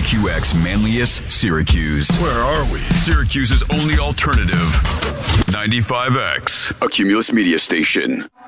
KQX Manlius, Syracuse. Where are we? Syracuse's only alternative. 95X, a Cumulus media station.